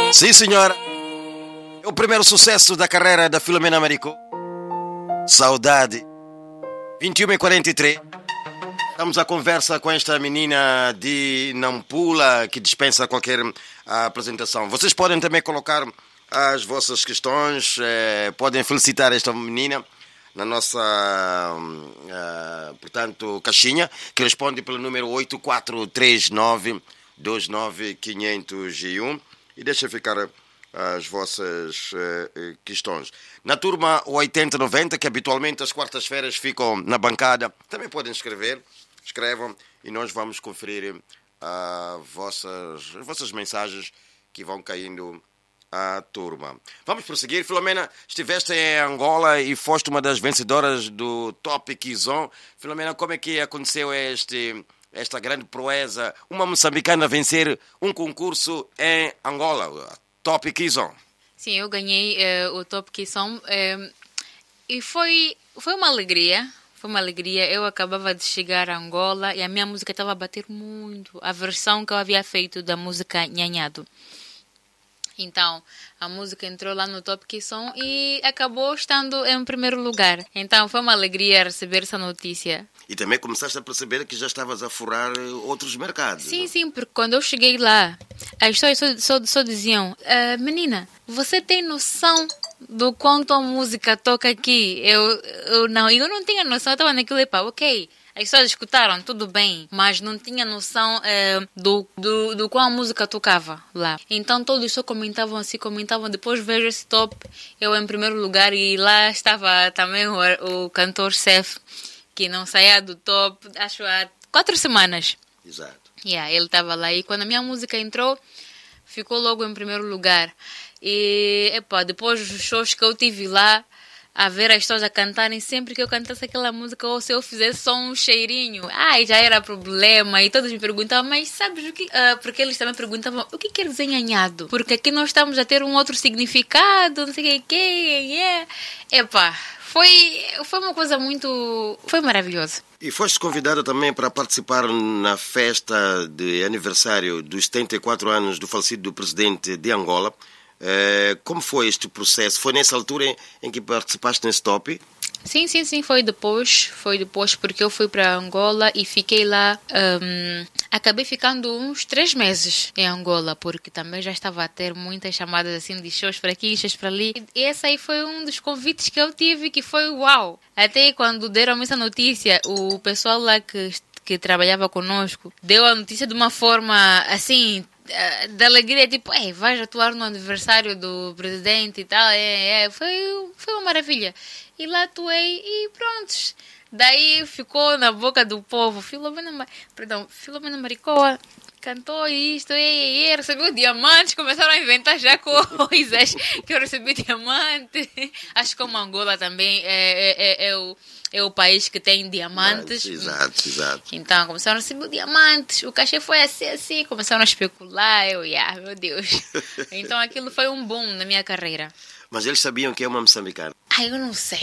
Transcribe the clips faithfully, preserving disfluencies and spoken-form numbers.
Sim, senhora. É o primeiro sucesso da carreira da Filomena Maricó. Saudade. vinte e uma e quarenta e três. Estamos à conversa com esta menina de Nampula que dispensa qualquer apresentação. Vocês podem também colocar as vossas questões, eh, podem felicitar esta menina na nossa, uh, portanto, caixinha, que responde pelo número oito quatro três nove dois nove cinco zero um e deixa ficar as vossas uh, questões. Na turma oitenta noventa, que habitualmente às quartas-feiras ficam na bancada, também podem escrever, escrevam e nós vamos conferir uh, vossas, as vossas mensagens que vão caindo à turma. Vamos prosseguir. Filomena, estiveste em Angola e foste uma das vencedoras do Top Kizom. Filomena, como é que aconteceu este, esta grande proeza? Uma moçambicana vencer um concurso em Angola, Top Kizom. Sim, eu ganhei uh, o Top Kizom uh, e foi, foi uma alegria. Foi uma alegria. Eu acabava de chegar a Angola e a minha música estava a bater muito. A versão que eu havia feito da música Nhanhado. Então, a música entrou lá no Top Kizom e acabou estando em primeiro lugar. Então, foi uma alegria receber essa notícia. E também começaste a perceber que já estavas a furar outros mercados. Sim, não? sim, porque quando eu cheguei lá, as pessoas só, só, só diziam, uh, menina, você tem noção do quanto a música toca aqui? Eu, eu não, eu não tinha noção, eu estava naquilo e pá, ok. As pessoas escutaram, tudo bem, mas não tinha noção é, do, do, do qual a música tocava lá. Então todos só comentavam assim, comentavam. Depois vejo esse top, eu em primeiro lugar, e lá estava também o, o cantor Sef, que não saía do top, acho há quatro semanas. Exato. Yeah, ele estava lá e quando a minha música entrou, ficou logo em primeiro lugar. E epa, depois dos shows que eu tive lá, a ver as pessoas a cantarem, sempre que eu cantasse aquela música, ou se eu fizesse só um cheirinho, ai, já era problema. E todos me perguntavam, mas sabes o que... Uh, porque eles também perguntavam, o que quer dizer nhanhado? Porque aqui nós estamos a ter um outro significado, não sei o que, yeah. Epá, foi, foi uma coisa muito... Foi maravilhosa. E foste convidada também para participar na festa de aniversário dos setenta e quatro anos do falecido presidente de Angola. Uh, como foi este processo? Foi nessa altura em que participaste nesse top? Sim, sim, sim, foi depois, foi depois porque eu fui para Angola e fiquei lá, um, acabei ficando uns três meses em Angola, porque também já estava a ter muitas chamadas assim de shows para aqui, shows para ali, e esse aí foi um dos convites que eu tive, que foi uau! Até quando deram essa notícia, o pessoal lá que, que trabalhava conosco deu a notícia de uma forma assim... da alegria, tipo, ei, vais atuar no aniversário do presidente e tal, é, é, foi, foi uma maravilha. E lá atuei e pronto. Daí ficou na boca do povo. Filomena, perdão, Filomena Maricó cantou isto, e, e, recebeu diamantes, começaram a inventar já coisas, que eu recebi diamante. Acho que como Angola também é, é, é, é o... é o país que tem diamantes. Mas, exato, exato. Então, começaram a receber diamantes. O cachê foi assim, assim. Começaram a especular. Eu, yeah, meu Deus. Então, aquilo foi um boom na minha carreira. Mas eles sabiam que é uma moçambicana? Ah, eu não sei.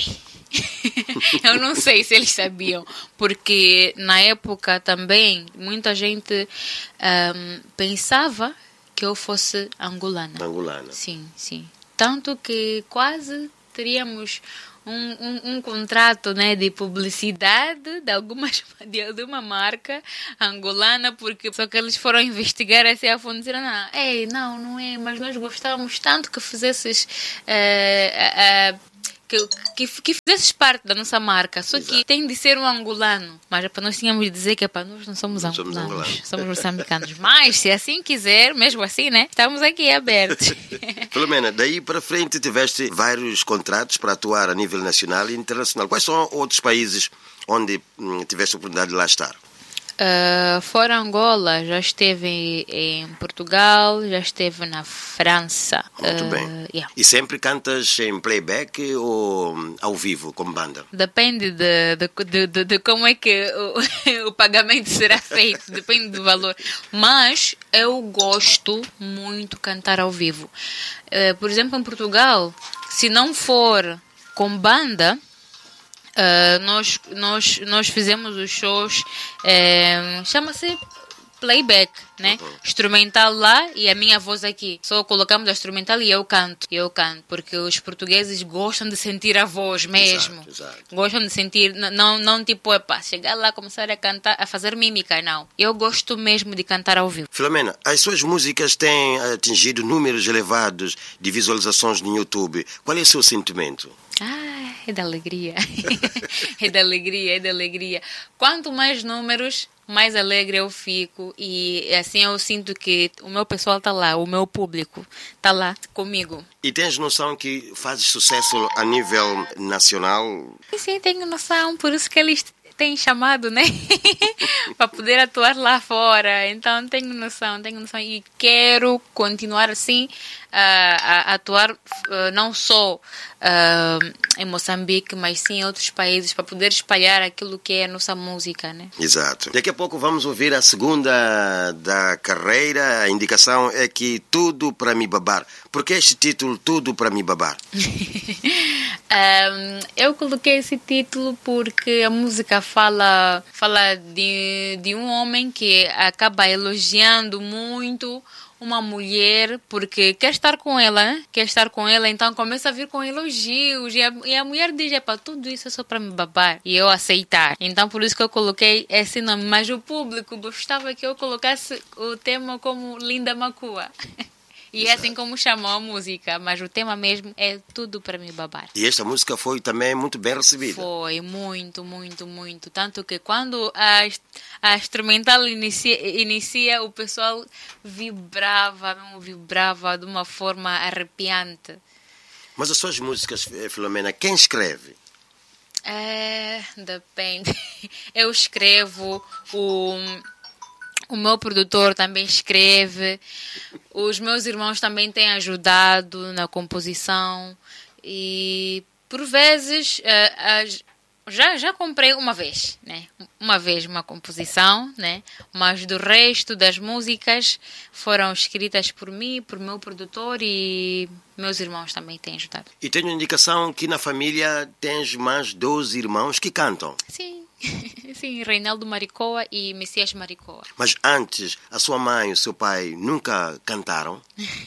Eu não sei se eles sabiam. Porque, na época também, muita gente um, pensava que eu fosse angolana. Angolana. Sim, sim. Tanto que quase teríamos... Um, um, um contrato, né, de publicidade de, algumas, de, de uma marca angolana, porque só que eles foram investigar assim a fundo e disseram, não, ei, não, não é, mas nós gostávamos tanto que fizesses uh, uh, uh, que, que, que fizesses parte da nossa marca, só Exato. Que tem de ser um angolano, mas é para nós tínhamos de dizer que é para nós não somos não angolanos, somos, angolanos. Somos moçambicanos, mas se assim quiser, mesmo assim, né, estamos aqui abertos. Filomena, daí para frente tiveste vários contratos para atuar a nível nacional e internacional. Quais são outros países onde hum, tiveste a oportunidade de lá estar? Uh, fora Angola, já esteve em Portugal, já esteve na França. Muito uh, bem. Yeah. E sempre cantas em playback ou ao vivo, como banda? Depende de, de, de, de como é que o, o pagamento será feito, depende do valor. Mas eu gosto muito de cantar ao vivo. Uh, por exemplo, em Portugal, se não for com banda... Uh, nós, nós, nós fizemos os shows, é, chama-se playback, né? Uhum. Instrumental lá e a minha voz aqui. Só colocamos a instrumental e eu canto. E eu canto. Porque os portugueses gostam de sentir a voz mesmo. Exato, exato. Gostam de sentir, n- não, não tipo, epa, chegar lá, começar a cantar, a fazer mímica, não. Eu gosto mesmo de cantar ao vivo. Filomena, as suas músicas têm atingido números elevados de visualizações no YouTube. Qual é o seu sentimento? Ah, é da alegria. É da alegria, é da alegria. Quanto mais números, mais alegre eu fico. E assim eu sinto que o meu pessoal está lá, o meu público está lá comigo. E tens noção que fazes sucesso a nível nacional? E sim, tenho noção, por isso que eles têm chamado, né? Para poder atuar lá fora. Então tenho noção, tenho noção. E quero continuar assim a, a atuar uh, não só uh, em Moçambique, mas sim em outros países, para poder espalhar aquilo que é a nossa música, né? Exato. Daqui a pouco vamos ouvir a segunda da carreira. A indicação é que Tudo para Me Babar. Por que este título, Tudo para Me Babar? Um, eu coloquei esse título porque a música fala, fala de, de um homem que acaba elogiando muito uma mulher porque quer estar com ela, né? Quer estar com ela, então começa a vir com elogios e a, e a mulher diz, epa, tudo isso é só para me babar e eu aceitar. Então por isso que eu coloquei esse nome, mas o público gostava que eu colocasse o tema como Linda Macua. E é assim como chamou a música, mas o tema mesmo é Tudo para Me Babar. E esta música foi também muito bem recebida. Foi, muito, muito, muito. Tanto que quando a, a instrumental inicia, inicia, o pessoal vibrava, mesmo vibrava de uma forma arrepiante. Mas as suas músicas, Filomena, quem escreve? É, depende. Eu escrevo, o... O meu produtor também escreve, os meus irmãos também têm ajudado na composição e, por vezes, uh, as, já, já comprei uma vez, né? Uma vez uma composição, né? Mas do resto das músicas foram escritas por mim, por meu produtor e meus irmãos também têm ajudado. E tenho indicação que na família tens mais doze irmãos que cantam. Sim. Sim, Reinaldo Maricoa e Messias Maricoa. Mas antes, a sua mãe e o seu pai nunca cantaram?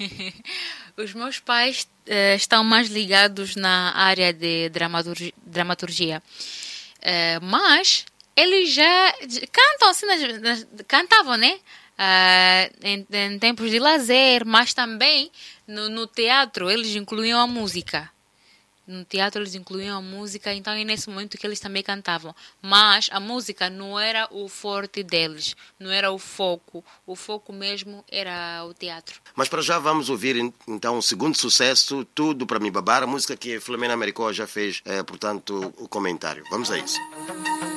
Os meus pais uh, estão mais ligados na área de dramaturgia, dramaturgia. Uh, mas eles já cantam, assim, nas, nas, cantavam, né? Uh, em, em tempos de lazer, mas também no, no teatro eles incluíam a música. No teatro eles incluíam a música, então é nesse momento que eles também cantavam. Mas a música não era o forte deles, não era o foco. O foco mesmo era o teatro. Mas para já vamos ouvir então o segundo sucesso, Tudo para Me Babar, a música que a Filomena Maricoa já fez, é, portanto, o comentário. Vamos a isso.